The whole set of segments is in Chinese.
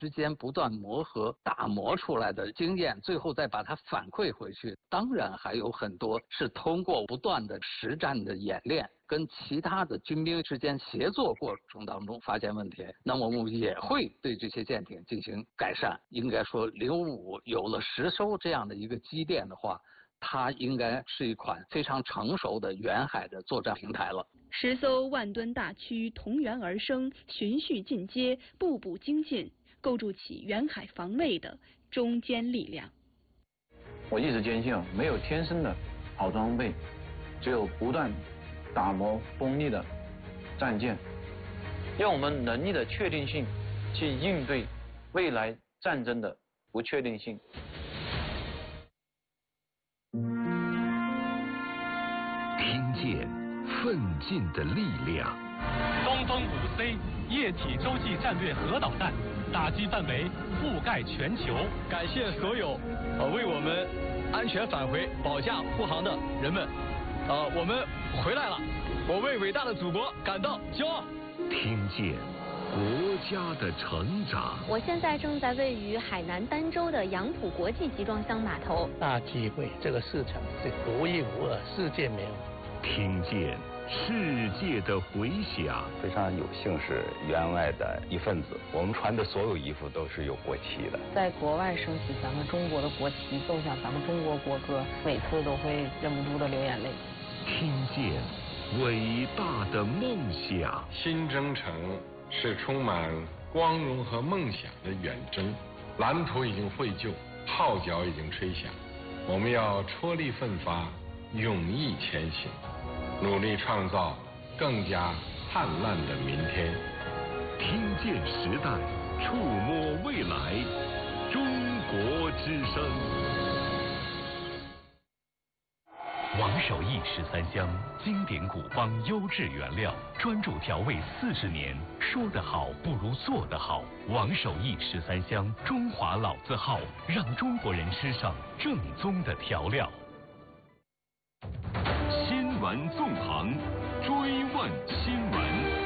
之间不断磨合、打磨出来的经验，最后再把它反馈回去。当然还有很多是通过不断的实战的演练，跟其他的军兵之间协作过程当中发现问题，那么我们也会对这些舰艇进行改善。应该说05有了10艘这样的一个基淀的话，它应该是一款非常成熟的远海的作战平台了。 10艘万吨大驱同源而生，循序进阶，步步精进，构筑起远海防卫的中坚力量。 我一直坚信啊，没有天生的好装备，只有不断打磨锋利的战舰，用我们能力的确定性去应对未来战争的不确定性。 听见奋进的力量。 东风5C 液体洲际战略核导弹，打击范围覆盖全球。 感谢所有为我们安全返回、保驾护航的人们。我们回来了，我为伟大的祖国感到骄傲。 听见国家的成长。 我现在正在位于海南儋州的杨浦国际集装箱码头。 大机会，这个市场是独一无二，世界没有。 听见世界的回响。 非常有幸是员外的一份子，我们穿的所有衣服都是有国旗的。 在国外升起咱们中国的国旗，奏响咱们中国国歌，每次都会忍不住的流眼泪。 听见伟大的梦想。 新征程是充满光荣和梦想的远征，蓝图已经绘就，号角已经吹响，我们要踔厉奋发，勇毅前行，努力创造更加灿烂的明天。 听见时代，触摸未来，中国之声。王守义13香，经典古方，优质原料，专注调味40年。说得好不如做得好。王守义13香，中华老字号，让中国人吃上正宗的调料。新闻纵横，追问新闻。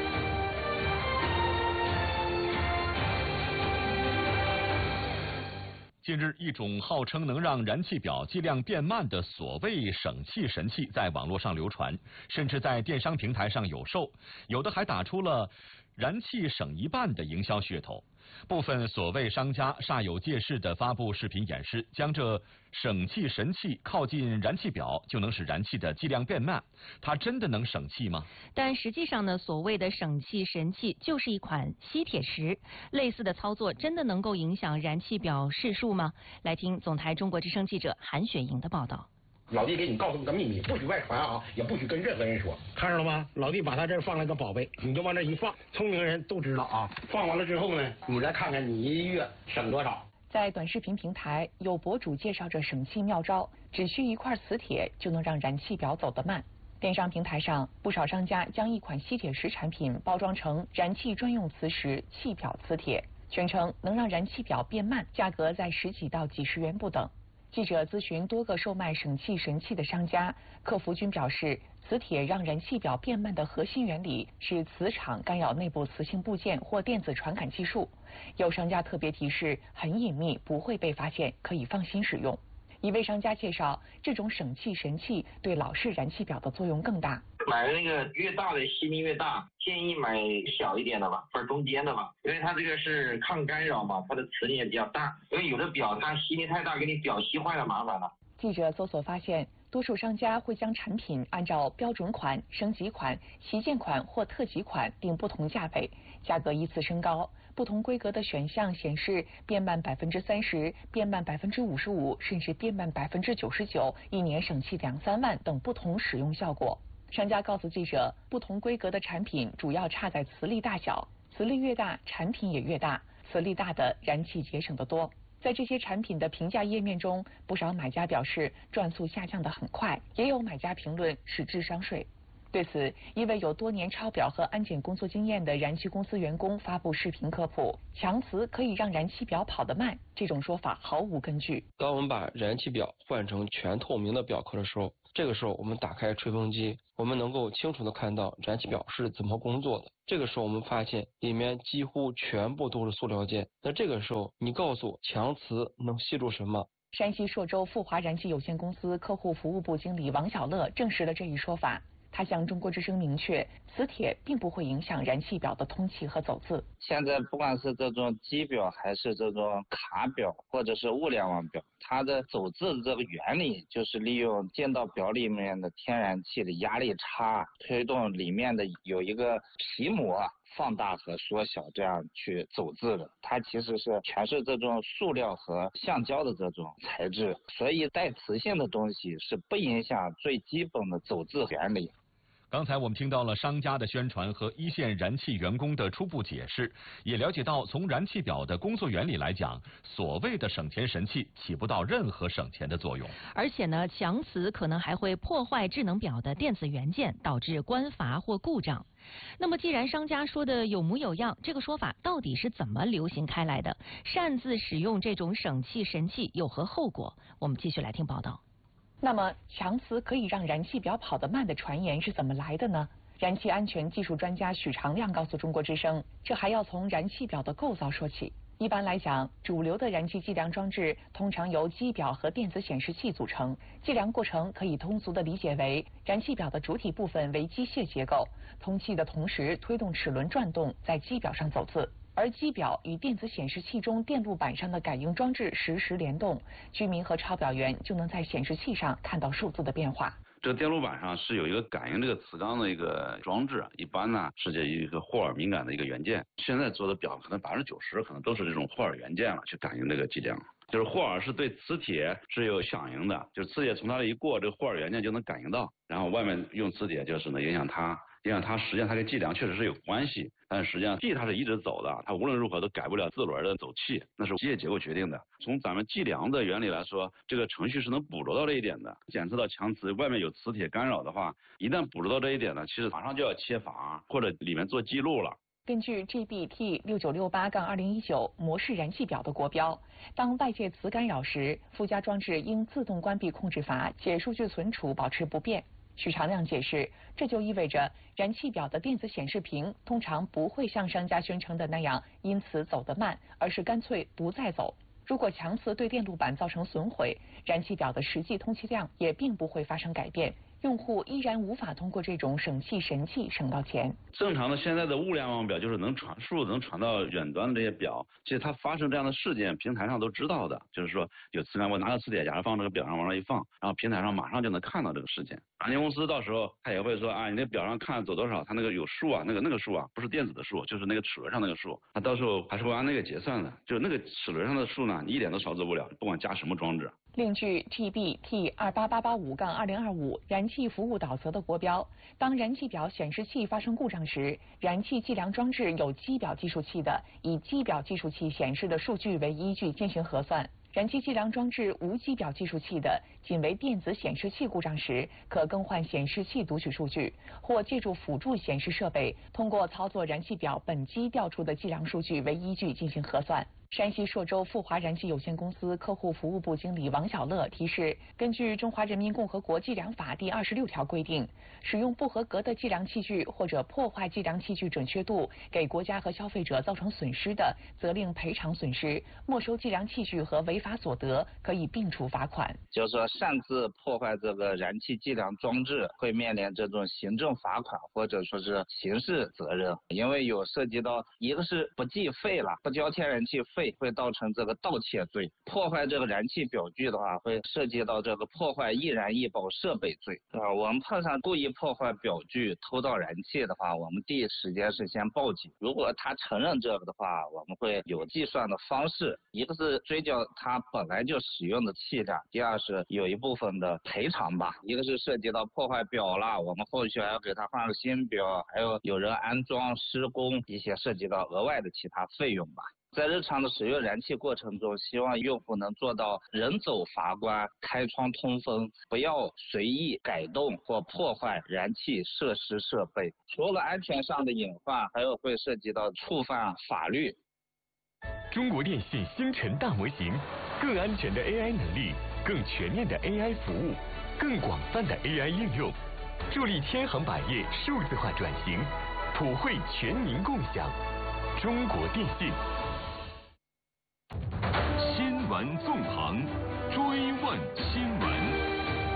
近日，一种号称能让燃气表计量变慢的所谓省气神器在网络上流传，甚至在电商平台上有售，有的还打出了燃气省一半的营销噱头。部分所谓商家煞有介事地发布视频演示，将这省气神器靠近燃气表就能使燃气的计量变慢，它真的能省气吗？ 但实际上呢，所谓的省气神器就是一款吸铁石，类似的操作真的能够影响燃气表示数吗？来听总台中国之声记者韩雪莹的报道。 老弟给你告诉个秘密，不许外传啊，也不许跟任何人说。看着了吗？老弟把他这儿放了个宝贝，你就往这一放，聪明人都知道啊。放完了之后呢，你来看看你一月省多少。 在短视频平台，有博主介绍着省气妙招，只需一块磁铁就能让燃气表走得慢。电商平台上，不少商家将一款吸铁石产品包装成燃气专用磁石气表磁铁，宣称能让燃气表变慢，价格在10几到几十元不等。记者咨询多个售卖省气神器的商家，客服均表示，磁铁让燃气表变慢的核心原理是磁场干扰内部磁性部件或电子传感技术。有商家特别提示，很隐秘，不会被发现，可以放心使用。一位商家介绍，这种省气神器对老式燃气表的作用更大。 买那个越大的吸力越大，建议买小一点的吧，或者中间的吧，因为它这个是抗干扰嘛，它的磁力也比较大。因为有的表它吸力太大，给你表吸坏了麻烦了。 记者搜索发现，多数商家会将产品按照标准款、升级款、旗舰款或特级款定不同价位，价格依次升高。不同规格的选项显示变慢30%、变慢55%，甚至变慢99%，一年省气2-3万等不同使用效果。商家告诉记者，不同规格的产品主要差在磁力大小，磁力越大，产品也越大，磁力大的燃气节省得多。在这些产品的评价页面中，不少买家表示转速下降得很快，也有买家评论是智商税。对此，一位有多年抄表和安检工作经验的燃气公司员工发布视频科普，强磁可以让燃气表跑得慢，这种说法毫无根据。 当我们把燃气表换成全透明的表壳的时候， 这个时候我们打开吹风机，我们能够清楚的看到燃气表是怎么工作的。这个时候我们发现里面几乎全部都是塑料件。那这个时候你告诉我强磁能吸住什么？ 山西朔州富华燃气有限公司客户服务部经理王小乐证实了这一说法。他向中国之声明确，磁铁并不会影响燃气表的通气和走字。 现在不管是这种机表还是这种卡表或者是物联网表，它的走字的这个原理就是利用进到表里面的天然气的压力差，推动里面的有一个皮膜放大和缩小，这样去走字的。它其实是全是这种塑料和橡胶的这种材质，所以带磁性的东西是不影响最基本的走字原理。 刚才我们听到了商家的宣传和一线燃气员工的初步解释，也了解到从燃气表的工作原理来讲，所谓的省钱神器起不到任何省钱的作用。 而且呢，强磁可能还会破坏智能表的电子元件，导致关阀或故障。那么既然商家说的有模有样，这个说法到底是怎么流行开来的？擅自使用这种省气神器有何后果？我们继续来听报道。 那么强磁可以让燃气表跑得慢的传言是怎么来的呢？燃气安全技术专家许长亮告诉中国之声，这还要从燃气表的构造说起。一般来讲，主流的燃气计量装置通常由机表和电子显示器组成。计量过程可以通俗地理解为，燃气表的主体部分为机械结构，通气的同时推动齿轮转动，在机表上走字。而机表与电子显示器中电路板上的感应装置实时联动，居民和抄表员就能在显示器上看到数字的变化。 这个电路板上是有一个感应这个磁钢的一个装置，一般呢是这一个霍尔敏感的一个元件。现在做的表可能90%可能都是这种霍尔元件了，去感应这个计量。就是霍尔是对磁铁是有响应的，就是磁铁从它这一过，这个霍尔元件就能感应到，然后外面用磁铁就是能影响它。实际上它跟计量确实是有关系，但是实际上气它是一直走的，它无论如何都改不了自轮的走气，那是机械结构决定的。从咱们计量的原理来说，这个程序是能捕捉到这一点的。检测到强磁外面有磁铁干扰的话，一旦捕捉到这一点呢，其实马上就要切阀或者里面做记录了。 根据 GBT6968-2019 模式燃气表的国标，当外界磁干扰时，附加装置应自动关闭控制阀，且数据存储保持不变。许长亮解释，这就意味着燃气表的电子显示屏通常不会像商家宣称的那样因此走得慢，而是干脆不再走。如果强磁对电路板造成损毁，燃气表的实际通气量也并不会发生改变，用户依然无法通过这种省气神器省到钱。 正常的现在的物联网表就是能传输能传到远端的这些表，其实它发生这样的事件，平台上都知道的。就是说有磁感，我拿个磁铁夹放这个表上往上一放，然后平台上马上就能看到这个事件。安监公司到时候他也会说啊，你那表上看走多少，它那个有数啊，那个数啊，不是电子的数，就是那个齿轮上那个数，它到时候还是会按那个结算的。就那个齿轮上的数呢，你一点都少走不了，不管加什么装置。 另据 GBT28885-2025 燃气服务导则的国标，当燃气表显示器发生故障时，燃气计量装置有机表计数器的，以机表计数器显示的数据为依据进行核算。燃气计量装置无机表计数器的，仅为电子显示器故障时，可更换显示器读取数据，或借助辅助显示设备，通过操作燃气表本机调出的计量数据为依据进行核算。山西朔州富华燃气有限公司客户服务部经理王小乐提示，根据《中华人民共和国计量法》第26条规定，使用不合格的计量器具或者破坏计量器具准确度，给国家和消费者造成损失的，责令赔偿损失，没收计量器具和违法所得，可以并处罚款。 就是说擅自破坏这个燃气计量装置，会面临这种行政罚款或者说是刑事责任，因为有涉及到一个是不计费了，不交天然气费，会造成这个盗窃罪；破坏这个燃气表具的话，会涉及到这个破坏易燃易爆设备罪。我们碰上故意破坏表具、偷盗燃气的话，我们第一时间是先报警。如果他承认这个的话，我们会有计算的方式，一个是追究他本来就使用的气量，第二是有一部分的赔偿吧。一个是涉及到破坏表了，我们后续还要给他换个新表，还有人安装、施工一些涉及到额外的其他费用吧。在日常的使用燃气过程中，希望用户能做到人走阀关、开窗通风，不要随意改动或破坏燃气设施设备。除了安全上的隐患，还有会涉及到触犯法律。 中国电信星辰大模型，更安全的 AI 能力，更全面的 AI 服务。 更广泛的 AI 应用，助力天行百业数字化转型，普惠全民共享。中国电信。新闻纵横，追问新闻。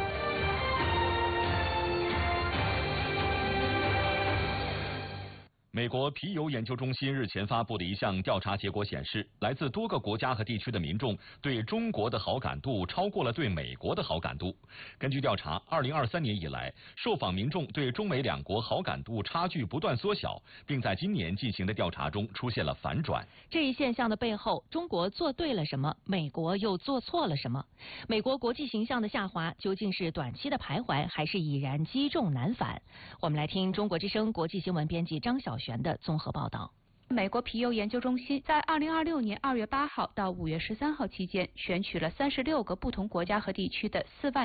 美国皮尤研究中心日前发布的一项调查结果显示，来自多个国家和地区的民众对中国的好感度超过了对美国的好感度。根据调查，2023年以来，受访民众对中美两国好感度差距不断缩小，并在今年进行的调查中出现了反转。 这一现象的背后，中国做对了什么？美国又做错了什么？美国国际形象的下滑究竟是短期的徘徊，还是已然积重难返？我们来听中国之声国际新闻编辑张晓璇的综合报道。 美国皮尤研究中心在2026年2月8号到5月13号期间，选取了36个不同国家和地区的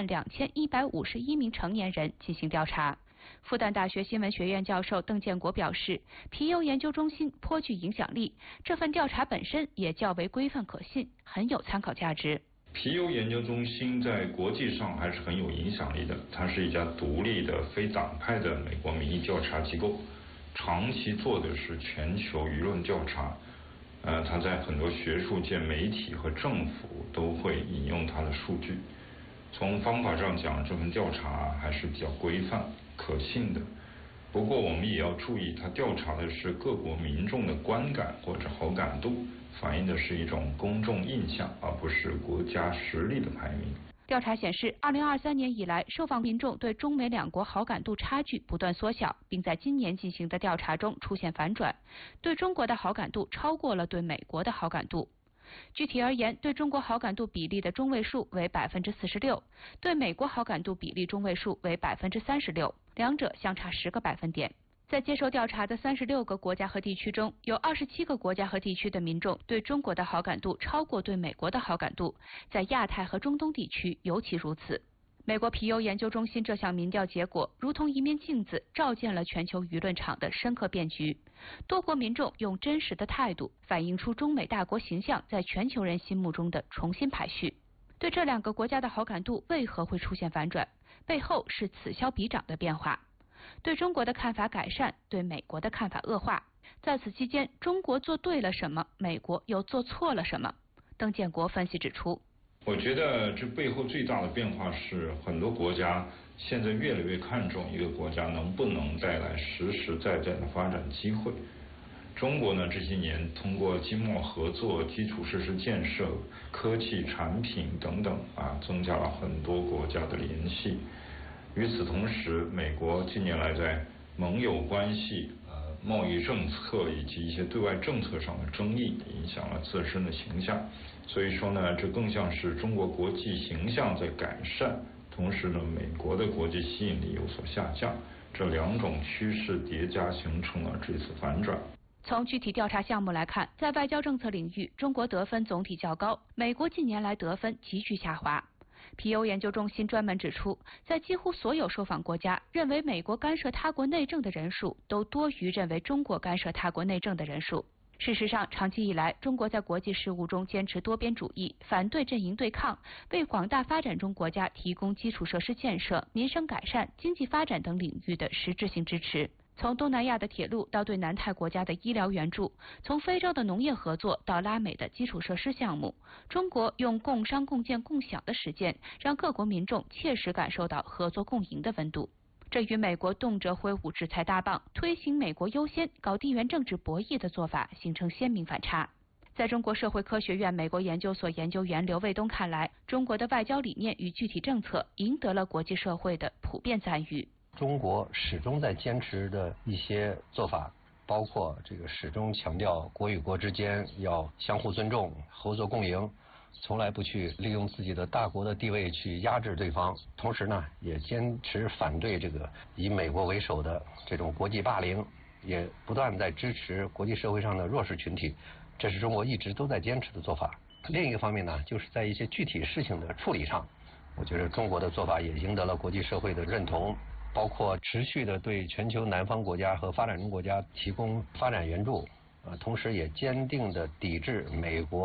42151名成年人进行调查。复旦大学新闻学院教授邓建国表示，皮尤研究中心颇具影响力，这份调查本身也较为规范可信，很有参考价值。 皮尤研究中心在国际上还是很有影响力的，它是一家独立的非党派的美国民意调查机构，长期做的是全球舆论调查。它在很多学术界、媒体和政府都会引用它的数据。从方法上讲，这份调查还是比较规范可信的。不过我们也要注意，它调查的是各国民众的观感或者好感度，反映的是一种公众印象，而不是国家实力的排名。 调查显示，2023年以来，受访民众对中美两国好感度差距不断缩小，并在今年进行的调查中出现反转，对中国的好感度超过了对美国的好感度。具体而言，对中国好感度比例的中位数为46%，对美国好感度比例中位数为36%，两者相差10个百分点。在接受调查的36个国家和地区中，有27个国家和地区的民众对中国的好感度超过对美国的好感度，在亚太和中东地区尤其如此。美国皮尤研究中心这项民调结果如同一面镜子，照见了全球舆论场的深刻变局。多国民众用真实的态度反映出中美大国形象在全球人心目中的重新排序。对这两个国家的好感度为何会出现反转？背后是此消彼长的变化。对中国的看法改善，对美国的看法恶化。在此期间，中国做对了什么？美国又做错了什么？邓建国分析指出， 我觉得这背后最大的变化是，很多国家现在越来越看重一个国家能不能带来实实在在的发展机会。中国呢，这些年通过经贸合作、基础设施建设、科技产品等等增加了很多国家的联系。与此同时，美国近年来在盟友关系、贸易政策以及一些对外政策上的争议，影响了自身的形象。所以说呢，这更像是中国国际形象在改善，同时呢，美国的国际吸引力有所下降。这两种趋势叠加形成了这次反转。 从具体调查项目来看，在外交政策领域，中国得分总体较高，美国近年来得分急剧下滑。皮尤研究中心专门指出，在几乎所有受访国家，认为美国干涉他国内政的人数都多于认为中国干涉他国内政的人数。事实上，长期以来，中国在国际事务中坚持多边主义，反对阵营对抗，为广大发展中国家提供基础设施建设、民生改善、经济发展等领域的实质性支持。从东南亚的铁路到对南太国家的医疗援助，从非洲的农业合作到拉美的基础设施项目，中国用共商共建共享的实践，让各国民众切实感受到合作共赢的温度。这与美国动辄挥舞制裁大棒，推行美国优先、搞地缘政治博弈的做法形成鲜明反差。在中国社会科学院美国研究所研究员刘卫东看来，中国的外交理念与具体政策赢得了国际社会的普遍赞誉。 中国始终在坚持的一些做法，包括这个始终强调国与国之间要相互尊重、合作共赢，从来不去利用自己的大国的地位去压制对方。同时呢，也坚持反对这个以美国为首的这种国际霸凌，也不断在支持国际社会上的弱势群体，这是中国一直都在坚持的做法。另一个方面呢，就是在一些具体事情的处理上，我觉得中国的做法也赢得了国际社会的认同。包括持续的对全球南方国家和发展中国家提供发展援助，同时也坚定的抵制美国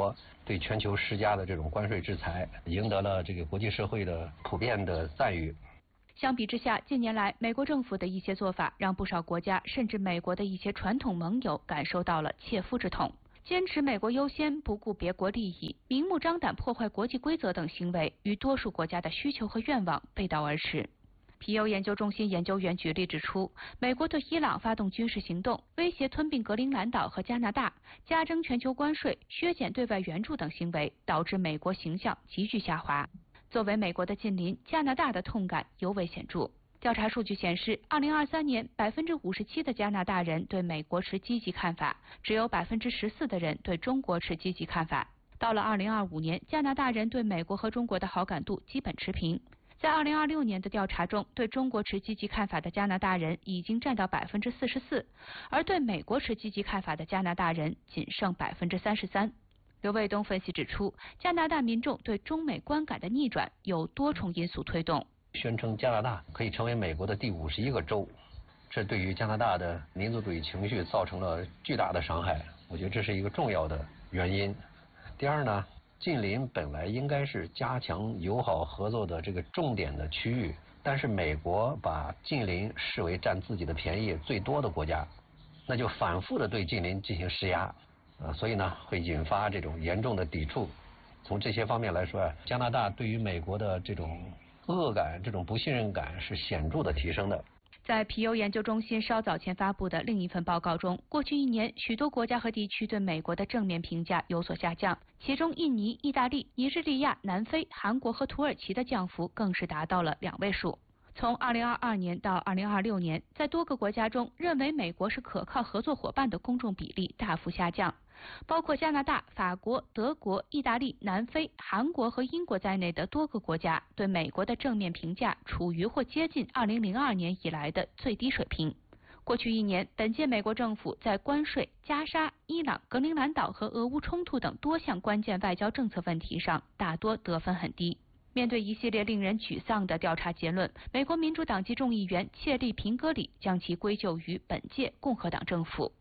对全球施加的这种关税制裁，赢得了这个国际社会的普遍的赞誉。 相比之下，近年来美国政府的一些做法，让不少国家甚至美国的一些传统盟友感受到了切肤之痛。坚持美国优先，不顾别国利益，明目张胆破坏国际规则等行为，与多数国家的需求和愿望背道而驰。皮尤研究中心研究员举例指出，美国对伊朗发动军事行动，威胁吞并格陵兰岛和加拿大，加征全球关税、削减对外援助等行为，导致美国形象急剧下滑。作为美国的近邻，加拿大的痛感尤为显著。调查数据显示，2023年57%的加拿大人对美国持积极看法，只有14%的人对中国持积极看法。到了2025年，加拿大人对美国和中国的好感度基本持平。在2026年的调查中，对中国持积极看法的加拿大人已经占到44%，而对美国持积极看法的加拿大人仅剩33%。刘卫东分析指出，加拿大民众对中美观感的逆转有多重因素推动。 宣称加拿大可以成为美国的第51个州，这对于加拿大的民族主义情绪造成了巨大的伤害，我觉得这是一个重要的原因。第二呢，近邻本来应该是加强友好合作的这个重点的区域，但是美国把近邻视为占自己的便宜最多的国家，那就反复的对近邻进行施压，所以呢会引发这种严重的抵触。从这些方面来说，加拿大对于美国的这种恶感、这种不信任感是显著的提升的。 在皮尤研究中心稍早前发布的另一份报告中，过去1年，许多国家和地区对美国的正面评价有所下降，其中印尼、意大利、尼日利亚、南非、韩国和土耳其的降幅更是达到了2位数。从2022年到2026年，在多个国家中，认为美国是可靠合作伙伴的公众比例大幅下降。包括加拿大、法国、德国、意大利、南非、韩国和英国在内的多个国家对美国的正面评价处于或接近2002年以来的最低水平。过去1年，本届美国政府在关税、加沙、伊朗、格陵兰岛和俄乌冲突等多项关键外交政策问题上，大多得分很低。面对一系列令人沮丧的调查结论，美国民主党籍众议员切利平戈里将其归咎于本届共和党政府。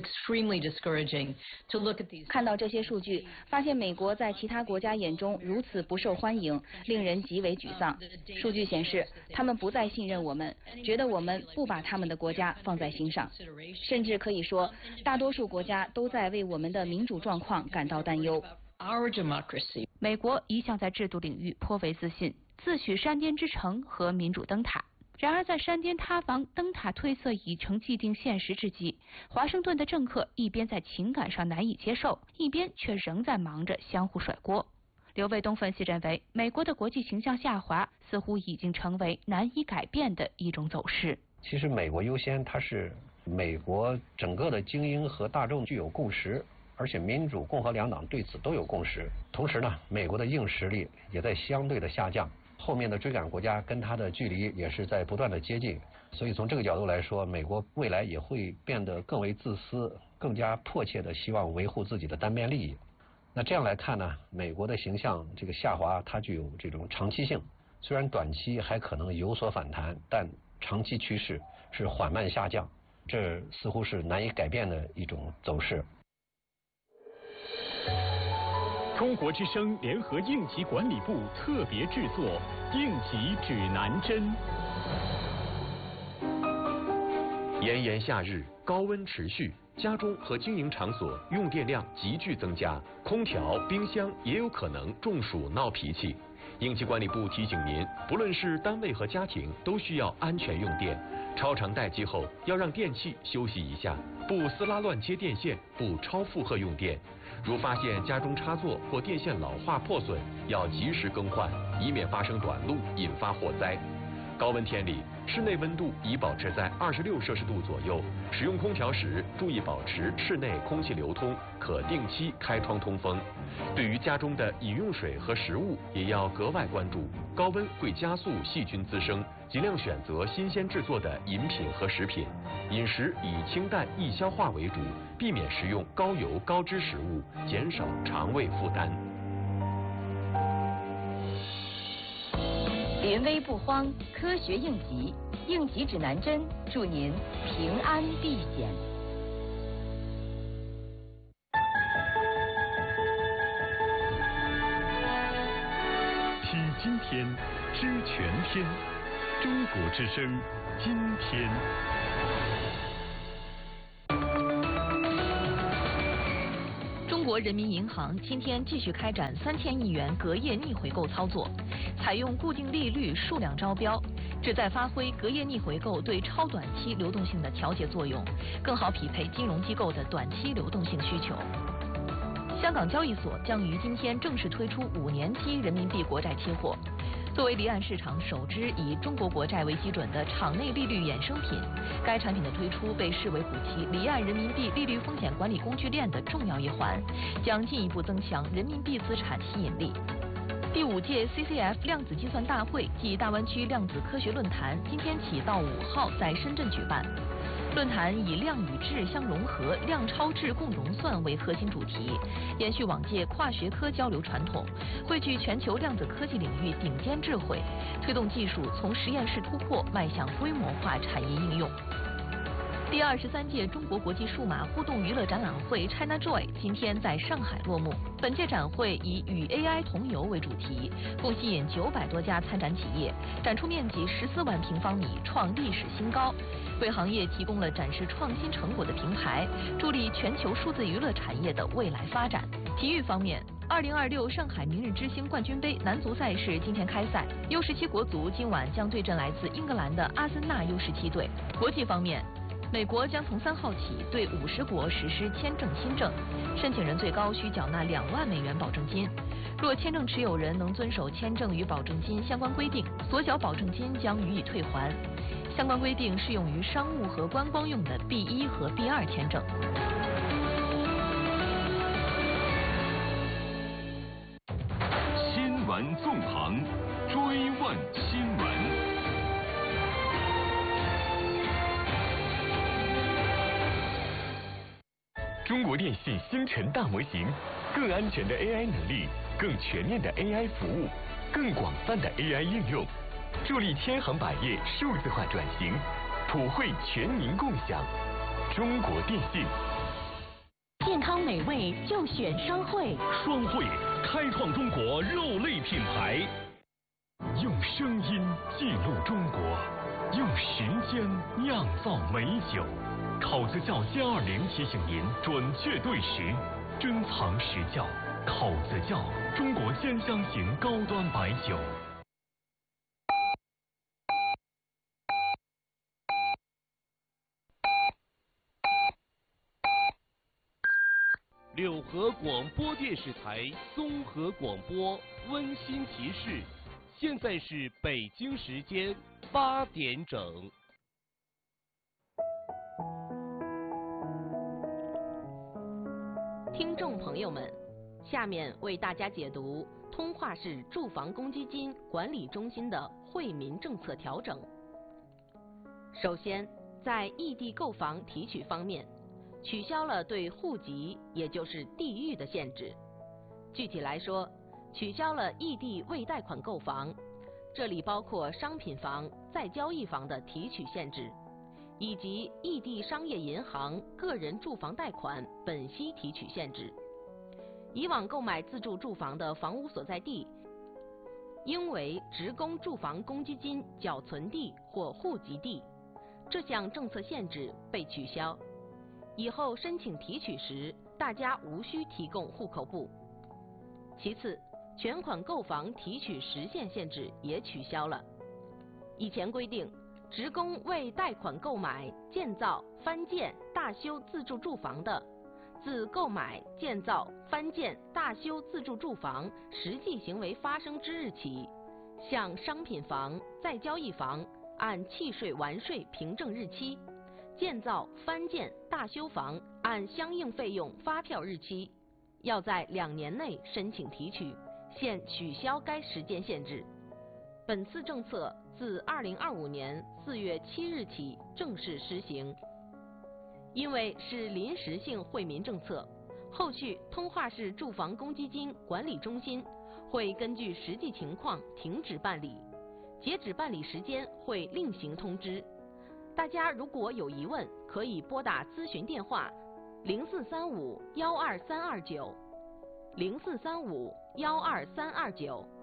看到这些数据，发现美国在其他国家眼中如此不受欢迎，令人极为沮丧。数据显示，他们不再信任我们，觉得我们不把他们的国家放在心上，甚至可以说，大多数国家都在为我们的民主状况感到担忧。 美国一向在制度领域颇为自信，自诩山巅之城和民主灯塔。然而，在山巅塌房、灯塔褪色已成既定现实之际，华盛顿的政客一边在情感上难以接受，一边却仍在忙着相互甩锅。刘卫东分析认为，美国的国际形象下滑似乎已经成为难以改变的一种走势。 其实，美国优先，它是美国整个的精英和大众具有共识。而且民主、共和两党对此都有共识。同时呢，美国的硬实力也在相对的下降，后面的追赶国家跟它的距离也是在不断的接近。所以从这个角度来说，美国未来也会变得更为自私，更加迫切的希望维护自己的单边利益。那这样来看呢，美国的形象这个下滑，它具有这种长期性。虽然短期还可能有所反弹，但长期趋势是缓慢下降，这似乎是难以改变的一种走势。 中国之声联合应急管理部特别制作《应急指南针》。炎炎夏日，高温持续，家中和经营场所用电量急剧增加，空调、冰箱也有可能中暑闹脾气。应急管理部提醒您，不论是单位和家庭，都需要安全用电。超长待机后，要让电器休息一下，不撕拉乱接电线，不超负荷用电。如发现家中插座或电线老化破损，要及时更换，以免发生短路，引发火灾。高温天里，室内温度宜保持在26摄氏度左右。使用空调时，注意保持室内空气流通，可定期开窗通风。对于家中的饮用水和食物，也要格外关注，高温会加速细菌滋生，尽量选择新鲜制作的饮品和食品。饮食以清淡易消化为主，避免食用高油高脂食物，减少肠胃负担。 临危不慌，科学应急，应急指南针，祝您平安避险。 今天，知全天。中国之声，今天。 中国人民银行今天继续开展3000亿元隔夜逆回购操作，采用固定利率数量招标，旨在发挥隔夜逆回购对超短期流动性的调节作用，更好匹配金融机构的短期流动性需求。香港交易所将于今天正式推出5年期人民币国债期货。作为离岸市场首支以中国国债为基准的场内利率衍生品，该产品的推出被视为补齐离岸人民币利率风险管理工具链的重要一环，将进一步增强人民币资产吸引力。第5届 CCF 量子计算大会暨大湾区量子科学论坛今天起到5号在深圳举办。论坛以量与质相融合、量超质共融算为核心主题，延续往届跨学科交流传统，汇聚全球量子科技领域顶尖智慧，推动技术从实验室突破迈向规模化产业应用。第23届中国国际数码互动娱乐展览会 ChinaJoy 今天在上海落幕。本届展会以与 AI 同游为主题，共吸引900多家参展企业，展出面积14万平方米，创历史新高，为行业提供了展示创新成果的平台，助力全球数字娱乐产业的未来发展。体育方面，2026上海明日之星冠军杯男足赛事今天开赛，U17国足今晚将对阵来自英格兰的阿森纳 U17队。国际方面，美国将从3号起对50国实施签证新政，申请人最高需缴纳2万美元保证金。若签证持有人能遵守签证与保证金相关规定，所缴保证金将予以退还。相关规定适用于商务和观光用的 B1 和 B2 签证。 新闻纵横，追问新闻。中国电信星辰大模型，更安全的 AI 能力，更全面的 AI 服务，更广泛的 AI 应用，助力千行百业数字化转型，普惠全民共享。中国电信。 健康美味就选双汇。 双汇开创中国肉类品牌，用声音记录中国，用时间酿造美酒。考子窖720提醒您准确对时，珍藏实窖。考子窖，中国10香型高端白酒。 柳河广播电视台综合广播温馨提示：现在是北京时间8点整。 听众朋友们，下面为大家解读通化市住房公积金管理中心的惠民政策调整。首先，在异地购房提取方面，取消了对户籍也就是地域的限制。具体来说，取消了异地未贷款购房，这里包括商品房、再交易房的提取限制，以及异地商业银行个人住房贷款本息提取限制。以往购买自住住房的房屋所在地应为职工住房公积金缴存地或户籍地，这项政策限制被取消。以后申请提取时，大家无需提供户口簿。其次，全款购房提取时限限制也取消了。以前规定，职工为贷款购买、建造、翻建、大修自住住房的，自购买、建造、翻建、大修自住住房实际行为发生之日起，向商品房、再交易房按契税完税凭证日期，建造、翻建、大修房按相应费用发票日期，要在2年内申请提取，现取消该时间限制。本次政策自2025年4月7日起正式施行。因为是临时性惠民政策，后续通化市住房公积金管理中心会根据实际情况停止办理，截止办理时间会另行通知。大家如果有疑问，可以拨打咨询电话0435-12329，0435-12329。